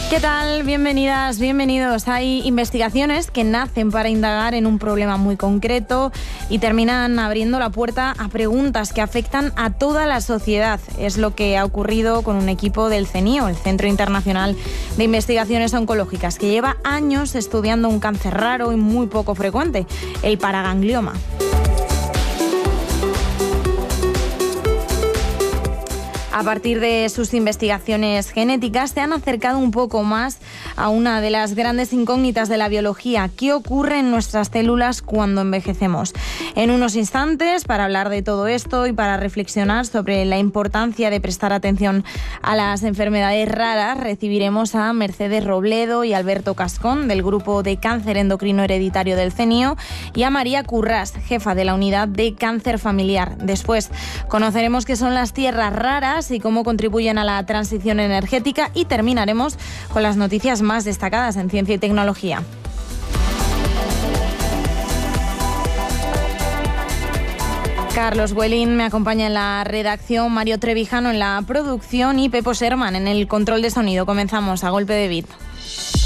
¿Qué tal? Bienvenidas, bienvenidos. Hay investigaciones que nacen para indagar en un problema muy concreto y terminan abriendo la puerta a preguntas que afectan a toda la sociedad. Es lo que ha ocurrido con un equipo del CENIO, el Centro Internacional de Investigaciones Oncológicas, que lleva años estudiando un cáncer raro y muy poco frecuente, el paraganglioma. A partir de sus investigaciones genéticas se han acercado un poco más a una de las grandes incógnitas de la biología: ¿qué ocurre en nuestras células cuando envejecemos? En unos instantes, para hablar de todo esto y para reflexionar sobre la importancia de prestar atención a las enfermedades raras, recibiremos a Mercedes Robledo y Alberto Cascón, del Grupo de Cáncer Endocrino Hereditario del CENIO, y a María Currás, jefa de la Unidad de Cáncer Familiar. Después conoceremos qué son las tierras raras y cómo contribuyen a la transición energética, y terminaremos con las noticias más destacadas en ciencia y tecnología. Carlos Güellín me acompaña en la redacción, Mario Trevijano en la producción y Pepo Sherman en el control de sonido. Comenzamos a golpe de beat.